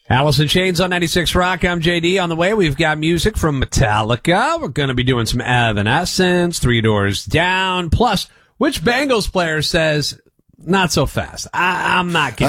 Alice in Chains on 96 Rock. I'm JD. On the way, we've got music from Metallica. We're going to be doing some Evanescence, Three Doors Down. Plus, which Bengals player says, not so fast? I'm not kidding.